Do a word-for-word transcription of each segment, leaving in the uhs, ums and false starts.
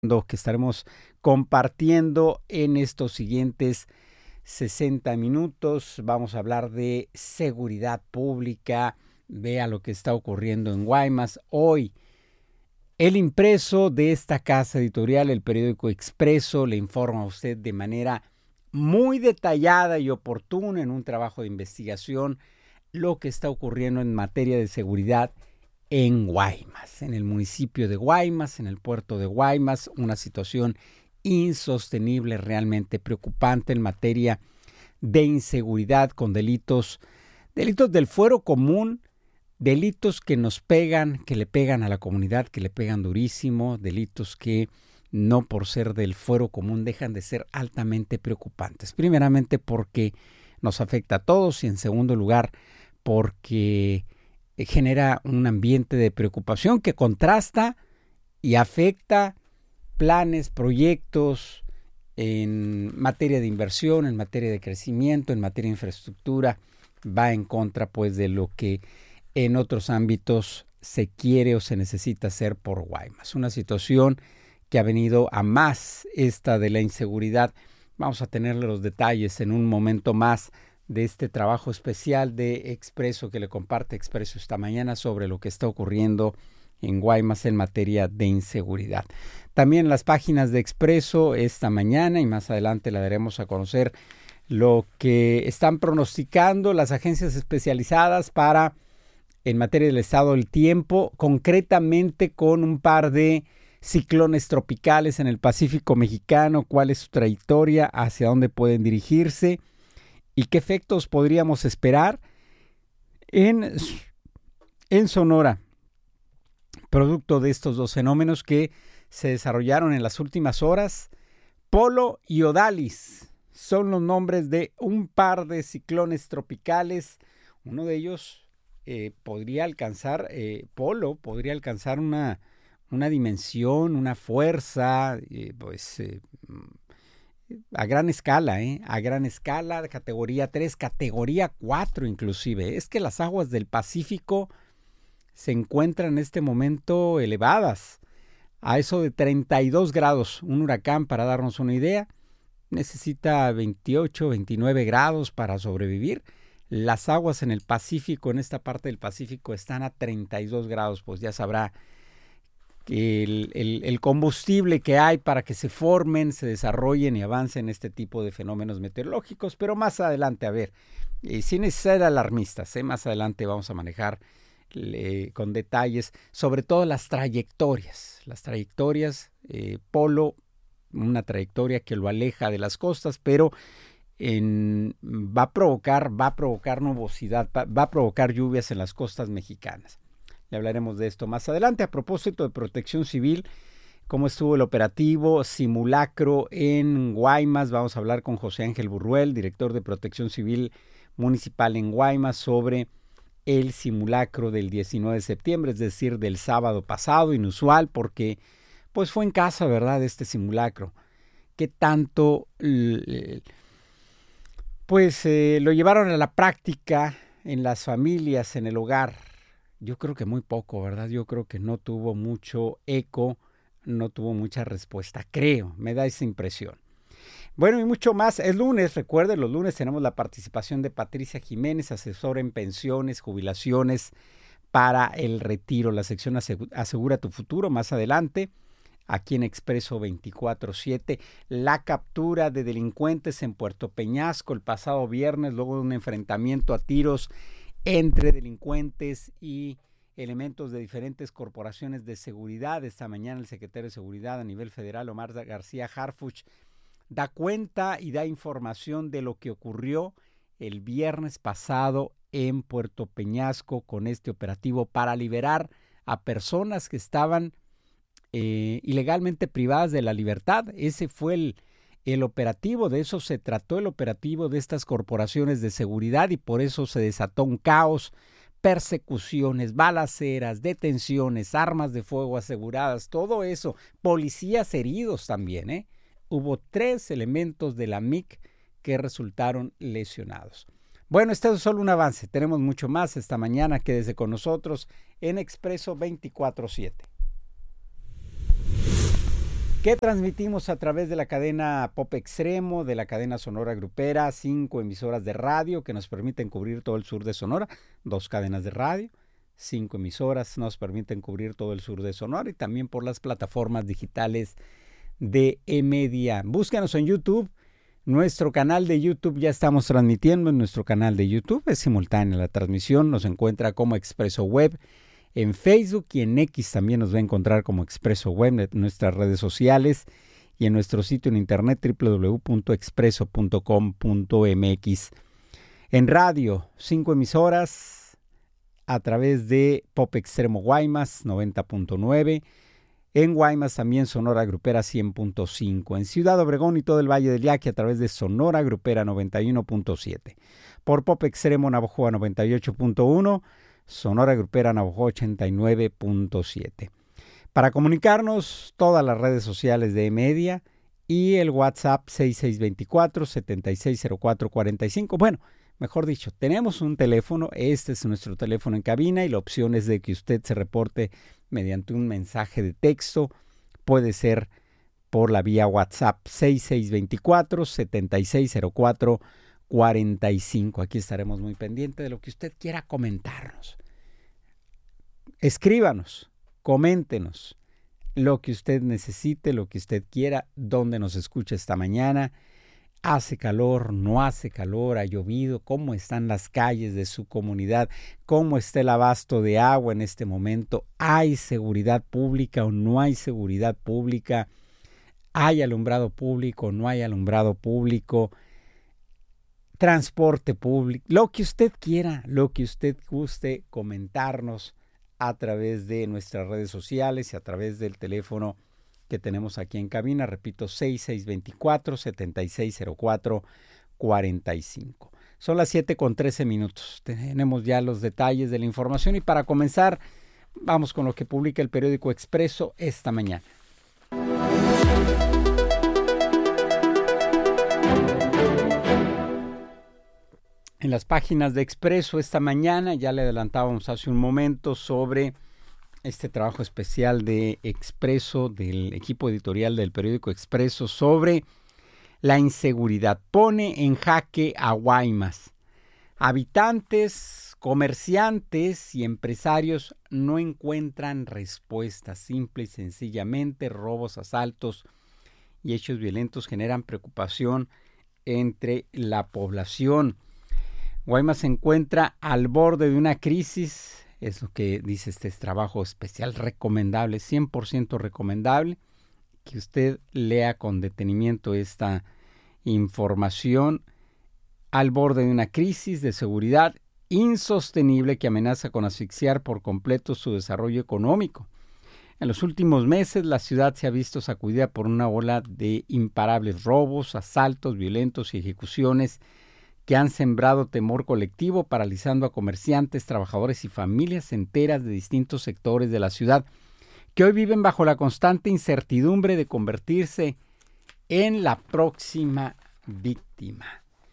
que estaremos compartiendo en estos siguientes sesenta minutos. Vamos a hablar de seguridad pública. Vea lo que está ocurriendo en Guaymas. Hoy, el impreso de esta casa editorial, el periódico Expreso, le informa a usted de manera muy detallada y oportuna en un trabajo de investigación lo que está ocurriendo en materia de seguridad en Guaymas, en el municipio de Guaymas, en el puerto de Guaymas, una situación insostenible, realmente preocupante en materia de inseguridad con delitos, delitos del fuero común, delitos que nos pegan, que le pegan a la comunidad, que le pegan durísimo, delitos que no por ser del fuero común dejan de ser altamente preocupantes. Primeramente porque nos afecta a todos y en segundo lugar porque genera un ambiente de preocupación que contrasta y afecta planes, proyectos en materia de inversión, en materia de crecimiento, en materia de infraestructura. Va en contra pues de lo que en otros ámbitos se quiere o se necesita hacer por Guaymas. Una situación que ha venido a más, esta de la inseguridad. Vamos a tener los detalles en un momento más de este trabajo especial de Expreso que le comparte Expreso esta mañana sobre lo que está ocurriendo en Guaymas en materia de inseguridad. También las páginas de Expreso esta mañana y más adelante la daremos a conocer lo que están pronosticando las agencias especializadas para en materia del estado del tiempo, concretamente con un par de ciclones tropicales en el Pacífico mexicano, cuál es su trayectoria, hacia dónde pueden dirigirse y qué efectos podríamos esperar en, en Sonora, producto de estos dos fenómenos que se desarrollaron en las últimas horas. Polo y Odalis son los nombres de un par de ciclones tropicales. Uno de ellos eh, podría alcanzar, eh, Polo podría alcanzar una, una dimensión, una fuerza, eh, pues... Eh, a gran escala, ¿eh? a gran escala, categoría tres, categoría cuatro inclusive. Es que las aguas del Pacífico se encuentran en este momento elevadas, a eso de treinta y dos grados. Un huracán, para darnos una idea, necesita veintiocho, veintinueve grados para sobrevivir. Las aguas en el Pacífico, en esta parte del Pacífico, están a treinta y dos grados, pues ya sabrá El, el, el combustible que hay para que se formen, se desarrollen y avancen este tipo de fenómenos meteorológicos, pero más adelante, a ver, eh, sin ser alarmistas, eh, más adelante vamos a manejar eh, con detalles, sobre todo las trayectorias, las trayectorias, eh, Polo, una trayectoria que lo aleja de las costas, pero en, va a provocar, va a provocar nubosidad, va, va a provocar lluvias en las costas mexicanas. Le hablaremos de esto más adelante. A propósito de protección civil, cómo estuvo el operativo simulacro en Guaymas. Vamos a hablar con José Ángel Burruel, director de Protección Civil Municipal en Guaymas, sobre el simulacro del diecinueve de septiembre, es decir, del sábado pasado, inusual, porque pues fue en casa, ¿verdad?, este simulacro. ¿Qué tanto pues eh, lo llevaron a la práctica en las familias, en el hogar? Yo creo que muy poco, ¿verdad? Yo creo que no tuvo mucho eco, no tuvo mucha respuesta, creo, me da esa impresión. Bueno, y mucho más. Es lunes, recuerden, los lunes tenemos la participación de Patricia Jiménez, asesora en pensiones, jubilaciones para el retiro. La sección Asegura tu Futuro, más adelante, aquí en Expreso veinticuatro siete. La captura de delincuentes en Puerto Peñasco el pasado viernes, luego de un enfrentamiento a tiros entre delincuentes y elementos de diferentes corporaciones de seguridad. Esta mañana el secretario de Seguridad a nivel federal, Omar García Harfuch, da cuenta y da información de lo que ocurrió el viernes pasado en Puerto Peñasco con este operativo para liberar a personas que estaban eh, ilegalmente privadas de la libertad. Ese fue el El operativo, de eso se trató el operativo de estas corporaciones de seguridad y por eso se desató un caos, persecuciones, balaceras, detenciones, armas de fuego aseguradas, todo eso, policías heridos también, ¿eh? Hubo tres elementos de la M I C que resultaron lesionados. Bueno, este es solo un avance, tenemos mucho más esta mañana, quédese con nosotros en Expreso veinticuatro siete. que transmitimos a través de la cadena Pop Extremo, de la cadena Sonora Grupera, cinco emisoras de radio que nos permiten cubrir todo el sur de Sonora, dos cadenas de radio, cinco emisoras nos permiten cubrir todo el sur de Sonora y también por las plataformas digitales de eMedia. Búscanos en YouTube, nuestro canal de YouTube, ya estamos transmitiendo en nuestro canal de YouTube, es simultánea la transmisión, nos encuentra como Expreso Web. En Facebook y en X también nos va a encontrar como Expreso Web, en nuestras redes sociales y en nuestro sitio en internet doble u doble u doble u punto expreso punto com punto m x. En radio, cinco emisoras a través de Pop Extremo Guaymas noventa punto nueve. En Guaymas también Sonora Grupera cien punto cinco. En Ciudad Obregón y todo el Valle del Yaqui a través de Sonora Grupera noventa y uno punto siete. Por Pop Extremo Navojoa noventa y ocho punto uno. Sonora Grupera Navojoa ochenta y nueve punto siete. Para comunicarnos, todas las redes sociales de eMedia y el WhatsApp seis seis dos cuatro, siete seis cero cuatro cuatro cinco. Bueno, mejor dicho, tenemos un teléfono, este es nuestro teléfono en cabina y la opción es de que usted se reporte mediante un mensaje de texto. Puede ser por la vía WhatsApp seis seis dos cuatro, siete seis cero cuatro cuarenta y cinco. Aquí estaremos muy pendientes de lo que usted quiera comentarnos. Escríbanos, coméntenos lo que usted necesite, lo que usted quiera, dónde nos escucha esta mañana. ¿Hace calor? ¿No hace calor? ¿Ha llovido? ¿Cómo están las calles de su comunidad? ¿Cómo está el abasto de agua en este momento? ¿Hay seguridad pública o no hay seguridad pública? ¿Hay alumbrado público o no hay alumbrado público? Transporte público, lo que usted quiera, lo que usted guste comentarnos a través de nuestras redes sociales y a través del teléfono que tenemos aquí en cabina. Repito, seis seis dos cuatro, siete seis cero cuatro cuarenta y cinco. Son las siete con trece minutos. Tenemos ya los detalles de la información y para comenzar, vamos con lo que publica el periódico Expreso esta mañana. En las páginas de Expreso esta mañana, ya le adelantábamos hace un momento sobre este trabajo especial de Expreso, del equipo editorial del periódico Expreso, sobre la inseguridad. Pone en jaque a Guaymas. Habitantes, comerciantes y empresarios no encuentran respuestas. Simple y sencillamente, robos, asaltos y hechos violentos generan preocupación entre la población. Guaymas se encuentra al borde de una crisis, es lo que dice este trabajo especial, recomendable, cien por ciento recomendable, que usted lea con detenimiento esta información. Al borde de una crisis de seguridad insostenible que amenaza con asfixiar por completo su desarrollo económico. En los últimos meses, la ciudad se ha visto sacudida por una ola de imparables robos, asaltos violentos y ejecuciones que han sembrado temor colectivo, paralizando a comerciantes, trabajadores y familias enteras de distintos sectores de la ciudad, que hoy viven bajo la constante incertidumbre de convertirse en la próxima víctima.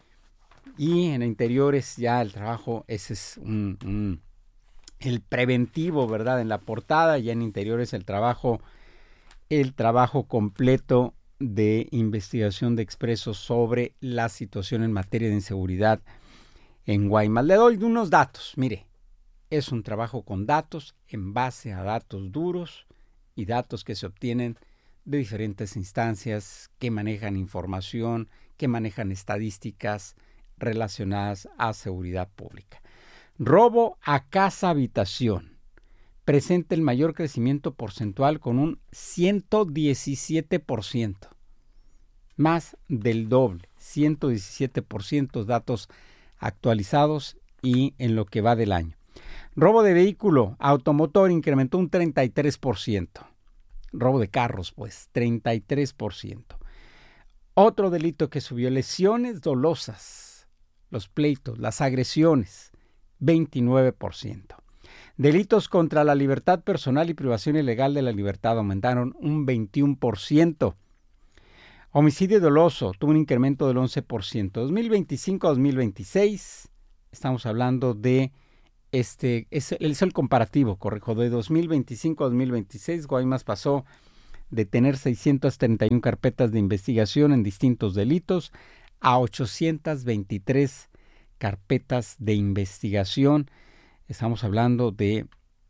Y en interiores ya el trabajo, ese es un, un, el preventivo, ¿verdad? En la portada, ya en interiores el trabajo, el trabajo completo de investigación de Expreso sobre la situación en materia de inseguridad en Guaymas. Le doy unos datos. Mire, es un trabajo con datos en base a datos duros y datos que se obtienen de diferentes instancias que manejan información, que manejan estadísticas relacionadas a seguridad pública. Robo a casa habitación presenta el mayor crecimiento porcentual con un ciento diecisiete por ciento, más del doble, ciento diecisiete por ciento, datos actualizados y en lo que va del año. Robo de vehículo automotor incrementó un treinta y tres por ciento. Robo de carros, pues, treinta y tres por ciento. Otro delito que subió, lesiones dolosas, los pleitos, las agresiones, veintinueve por ciento. Delitos contra la libertad personal y privación ilegal de la libertad aumentaron un veintiuno por ciento. Homicidio doloso tuvo un incremento del once por ciento. dos mil veinticinco a dos mil veintiséis, estamos hablando de, este, es, es el comparativo, corrijo, de dos mil veinticinco a dos mil veintiséis, Guaymas pasó de tener seiscientas treinta y una carpetas de investigación en distintos delitos a ochocientas veintitrés carpetas de investigación. Estamos hablando de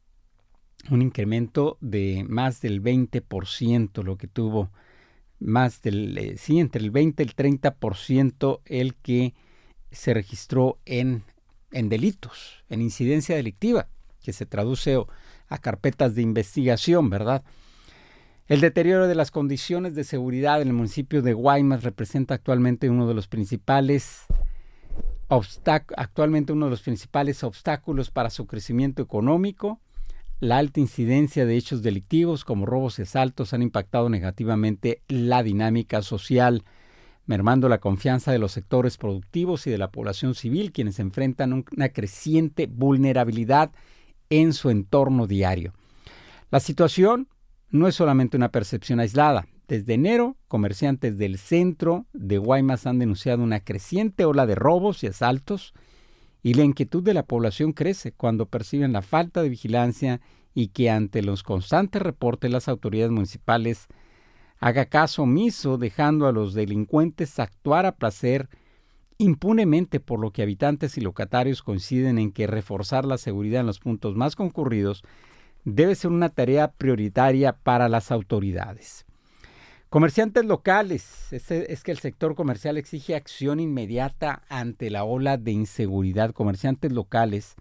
un incremento de más del veinte por ciento, lo que tuvo más del, eh, sí, entre el veinte y el treinta por ciento el que se registró en, en delitos, en incidencia delictiva, que se traduce a carpetas de investigación, ¿verdad? El deterioro de las condiciones de seguridad en el municipio de Guaymas representa actualmente uno de los principales obstáculos, actualmente uno de los principales obstáculos para su crecimiento económico. La alta incidencia de hechos delictivos como robos y asaltos han impactado negativamente la dinámica social, mermando la confianza de los sectores productivos y de la población civil, quienes enfrentan una creciente vulnerabilidad en su entorno diario. La situación no es solamente una percepción aislada. Desde enero, comerciantes del centro de Guaymas han denunciado una creciente ola de robos y asaltos, y la inquietud de la población crece cuando perciben la falta de vigilancia y que ante los constantes reportes las autoridades municipales haga caso omiso, dejando a los delincuentes actuar a placer impunemente, por lo que habitantes y locatarios coinciden en que reforzar la seguridad en los puntos más concurridos debe ser una tarea prioritaria para las autoridades. Comerciantes locales, es, es que el sector comercial exige acción inmediata ante la ola de inseguridad. Comerciantes locales,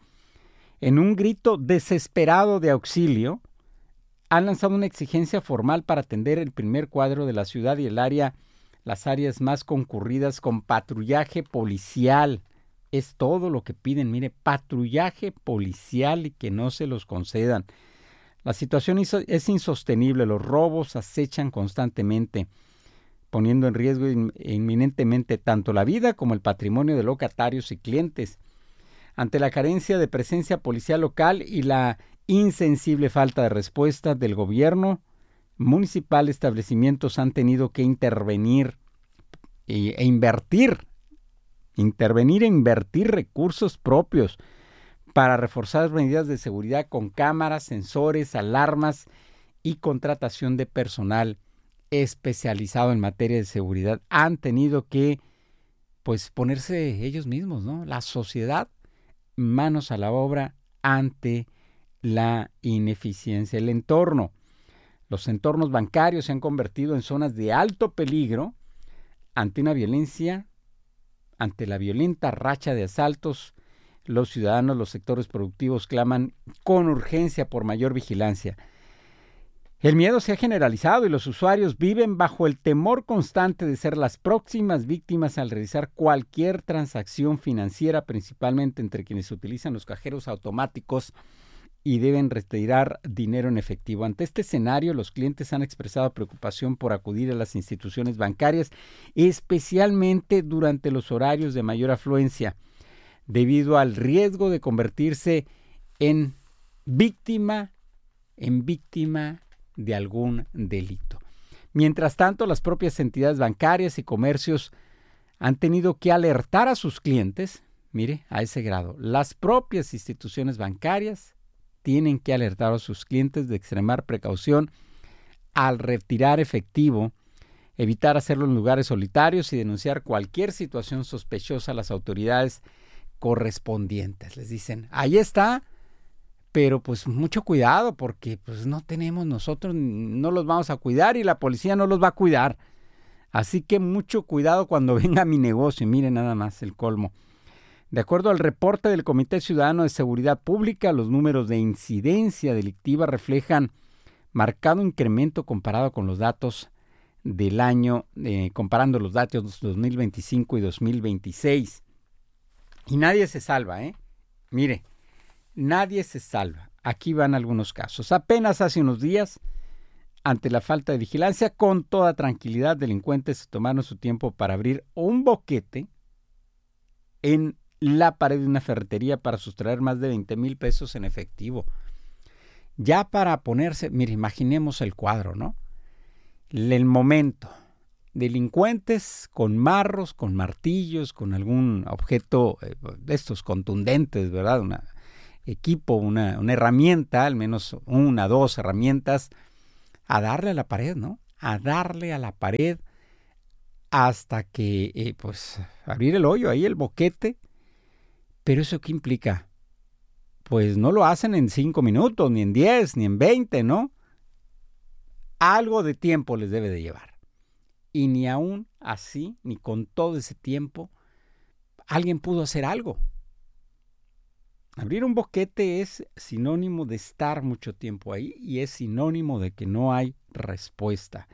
en un grito desesperado de auxilio, han lanzado una exigencia formal para atender el primer cuadro de la ciudad y el área, las áreas más concurridas con patrullaje policial. Es todo lo que piden, mire, patrullaje policial y que no se los concedan. La situación es insostenible, los robos acechan constantemente, poniendo en riesgo inminentemente tanto la vida como el patrimonio de locatarios y clientes. Ante la carencia de presencia policial local y la insensible falta de respuesta del gobierno municipal, establecimientos han tenido que intervenir e, e invertir, intervenir e invertir recursos propios para reforzar medidas de seguridad con cámaras, sensores, alarmas y contratación de personal especializado en materia de seguridad. Han tenido que, pues, ponerse ellos mismos, ¿no? La sociedad, manos a la obra ante la ineficiencia del entorno. Los entornos bancarios se han convertido en zonas de alto peligro ante una violencia, ante la violenta racha de asaltos. Los ciudadanos, los sectores productivos claman con urgencia por mayor vigilancia. El miedo se ha generalizado y los usuarios viven bajo el temor constante de ser las próximas víctimas al realizar cualquier transacción financiera, principalmente entre quienes utilizan los cajeros automáticos y deben retirar dinero en efectivo. Ante este escenario, los clientes han expresado preocupación por acudir a las instituciones bancarias, especialmente durante los horarios de mayor afluencia, debido al riesgo de convertirse en víctima, en víctima de algún delito. Mientras tanto, las propias entidades bancarias y comercios han tenido que alertar a sus clientes, mire, a ese grado, las propias instituciones bancarias tienen que alertar a sus clientes de extremar precaución al retirar efectivo, evitar hacerlo en lugares solitarios y denunciar cualquier situación sospechosa a las autoridades correspondientes. Les dicen, ahí está, pero pues mucho cuidado porque pues no tenemos nosotros, no los vamos a cuidar y la policía no los va a cuidar. Así que mucho cuidado cuando venga mi negocio. Miren nada más el colmo. De acuerdo al reporte del Comité Ciudadano de Seguridad Pública, los números de incidencia delictiva reflejan marcado incremento comparado con los datos del año, eh, comparando los datos dos mil veinticinco y dos mil veintiséis. Y nadie se salva, ¿eh? Mire, nadie se salva. Aquí van algunos casos. Apenas hace unos días, ante la falta de vigilancia, con toda tranquilidad, delincuentes se tomaron su tiempo para abrir un boquete en la pared de una ferretería para sustraer más de veinte mil pesos en efectivo. Ya para ponerse, mire, imaginemos el cuadro, ¿no? El momento. Delincuentes con marros, con martillos, con algún objeto eh, de estos contundentes, ¿verdad? Un equipo, una, una herramienta, al menos una, dos herramientas, a darle a la pared, ¿no? A darle a la pared hasta que, eh, pues, abrir el hoyo, ahí el boquete. Pero ¿eso qué implica? Pues no lo hacen en cinco minutos, ni en diez, ni en veinte, ¿no? Algo de tiempo les debe de llevar. Y ni aún así, ni con todo ese tiempo, alguien pudo hacer algo. Abrir un boquete es sinónimo de estar mucho tiempo ahí y es sinónimo de que no hay respuesta.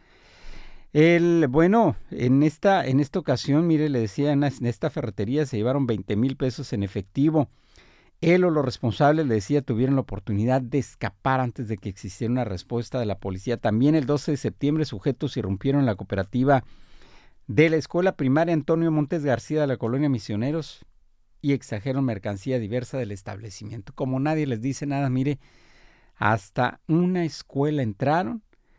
El, bueno, en esta, en esta ocasión, mire, le decía, en esta ferretería se llevaron veinte mil pesos en efectivo. Él o los responsables, le decía, tuvieron la oportunidad de escapar antes de que existiera una respuesta de la policía. También el doce de septiembre, sujetos irrumpieron en la cooperativa de la escuela primaria Antonio Montes García de la colonia Misioneros y extrajeron mercancía diversa del establecimiento. Como nadie les dice nada, mire, hasta una escuela entraron,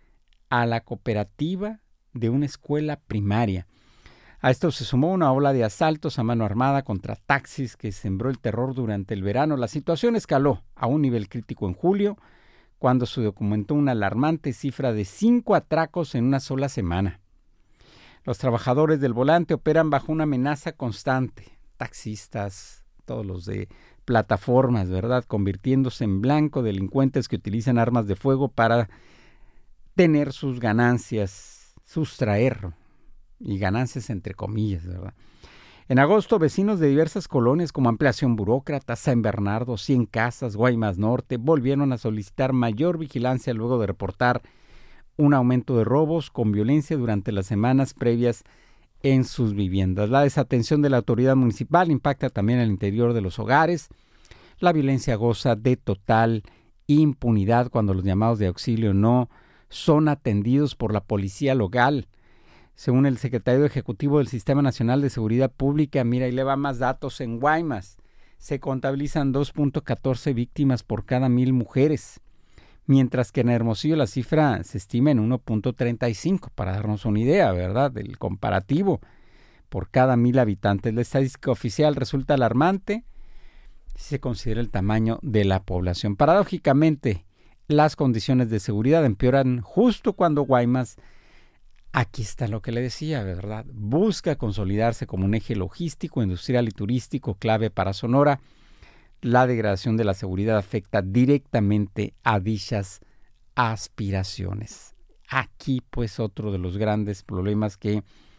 a la cooperativa de una escuela primaria. A esto se sumó una ola de asaltos a mano armada contra taxis que sembró el terror durante el verano. La situación escaló a un nivel crítico en julio, cuando se documentó una alarmante cifra de cinco atracos en una sola semana. Los trabajadores del volante operan bajo una amenaza constante. Taxistas, todos los de plataformas, ¿verdad? Convirtiéndose en blanco delincuentes que utilizan armas de fuego para tener sus ganancias, sustraer, y ganancias entre comillas, ¿verdad? En agosto, vecinos de diversas colonias como Ampliación Burócrata, San Bernardo, Cien Casas, Guaymas Norte, volvieron a solicitar mayor vigilancia luego de reportar un aumento de robos con violencia durante las semanas previas en sus viviendas. La desatención de la autoridad municipal impacta también el interior de los hogares. La violencia goza de total impunidad cuando los llamados de auxilio no son atendidos por la policía local. Según el secretario ejecutivo del Sistema Nacional de Seguridad Pública, mira, y le va más datos, en Guaymas se contabilizan dos punto catorce víctimas por cada mil mujeres, mientras que en Hermosillo la cifra se estima en uno punto treinta y cinco, para darnos una idea, ¿verdad?, del comparativo por cada mil habitantes. La estadística oficial resulta alarmante si se considera el tamaño de la población. Paradójicamente, las condiciones de seguridad empeoran justo cuando Guaymas, aquí está lo que le decía, ¿verdad?, busca consolidarse como un eje logístico, industrial y turístico clave para Sonora. La degradación de la seguridad afecta directamente a dichas aspiraciones. Aquí, pues, otro de los grandes problemas que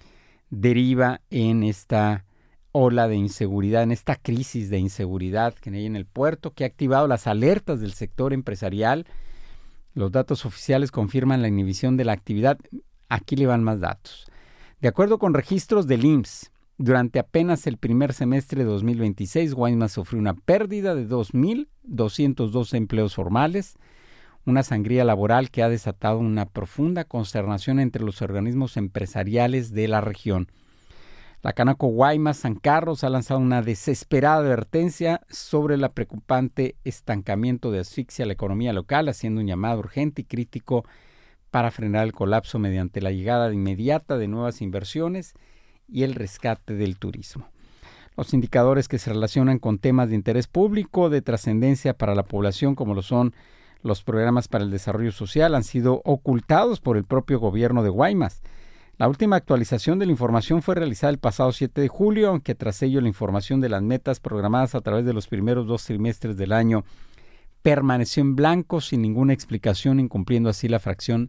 deriva en esta ola de inseguridad, en esta crisis de inseguridad que hay en el puerto, que ha activado las alertas del sector empresarial. Los datos oficiales confirman la inhibición de la actividad. Aquí le van más datos. De acuerdo con registros del I M S S, durante apenas el primer semestre de dos mil veintiséis, Guaymas sufrió una pérdida de dos mil doscientos dos empleos formales, una sangría laboral que ha desatado una profunda consternación entre los organismos empresariales de la región. La Canaco Guaymas San Carlos ha lanzado una desesperada advertencia sobre el preocupante estancamiento de asfixia a la economía local, haciendo un llamado urgente y crítico para frenar el colapso mediante la llegada inmediata de nuevas inversiones y el rescate del turismo. Los indicadores que se relacionan con temas de interés público de trascendencia para la población, como lo son los programas para el desarrollo social, han sido ocultados por el propio gobierno de Guaymas. La última actualización de la información fue realizada el pasado siete de julio, aunque tras ello la información de las metas programadas a través de los primeros dos trimestres del año permaneció en blanco sin ninguna explicación, incumpliendo así la fracción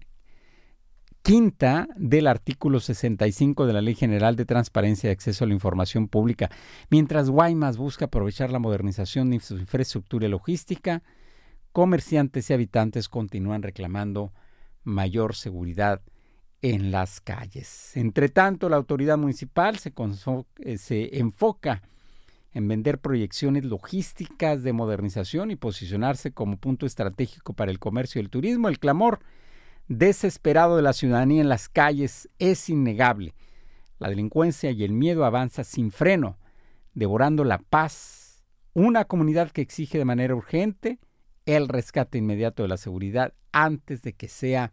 quinta del artículo sesenta y cinco de la Ley General de Transparencia y Acceso a la Información Pública. Mientras Guaymas busca aprovechar la modernización de su infraestructura logística, comerciantes y habitantes continúan reclamando mayor seguridad en las calles. Entre tanto, la autoridad municipal se, se enfoca en vender proyecciones logísticas de modernización y posicionarse como punto estratégico para el comercio y el turismo. El clamor desesperado de la ciudadanía en las calles es innegable. La delincuencia y el miedo avanza sin freno, devorando la paz. Una comunidad que exige de manera urgente el rescate inmediato de la seguridad antes de que sea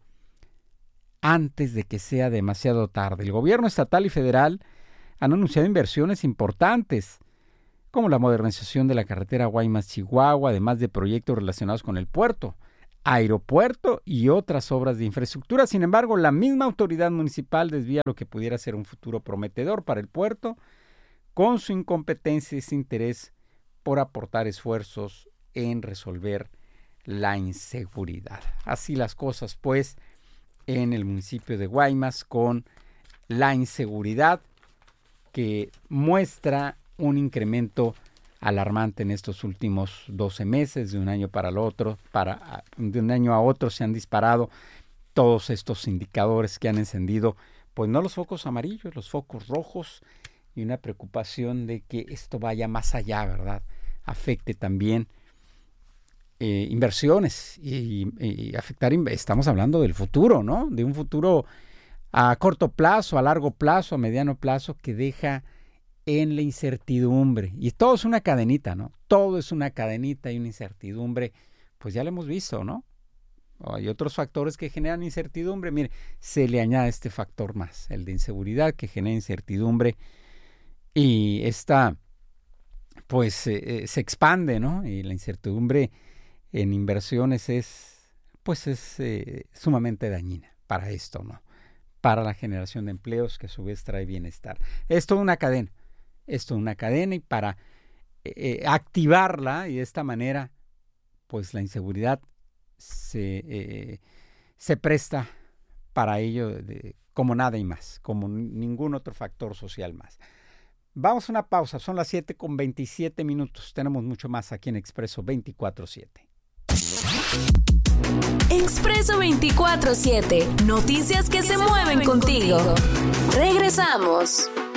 antes de que sea demasiado tarde. El gobierno estatal y federal han anunciado inversiones importantes, como la modernización de la carretera Guaymas-Chihuahua, además de proyectos relacionados con el puerto. aeropuerto y otras obras de infraestructura. Sin embargo, la misma autoridad municipal desvía lo que pudiera ser un futuro prometedor para el puerto con su incompetencia y desinterés por aportar esfuerzos en resolver la inseguridad. Así las cosas, pues, en el municipio de Guaymas, con la inseguridad que muestra un incremento alarmante en estos últimos doce meses, de un año para el otro, para, de un año a otro se han disparado todos estos indicadores que han encendido, pues no los focos amarillos, los focos rojos, y una preocupación de que esto vaya más allá, ¿verdad? Afecte también eh, inversiones y, y afectar, estamos hablando del futuro, ¿no? De un futuro a corto plazo, a largo plazo, a mediano plazo, que deja en la incertidumbre. Y todo es una cadenita, ¿no? Todo es una cadenita y una incertidumbre, pues ya lo hemos visto, ¿no? Hay otros factores que generan incertidumbre. Mire, se le añade este factor más, el de inseguridad, que genera incertidumbre, y esta, pues, eh, se expande, ¿no? Y la incertidumbre en inversiones es, pues, es eh, sumamente dañina para esto, ¿no? Para la generación de empleos, que a su vez trae bienestar. Es toda una cadena, es toda una cadena, y para eh, activarla, y de esta manera, pues la inseguridad se, eh, se presta para ello de, como nada y más, como ningún otro factor social más. Vamos a una pausa, son las siete con veintisiete minutos, tenemos mucho más aquí en Expreso veinticuatro siete. Expreso veinticuatro siete, noticias que se mueven contigo. Regresamos.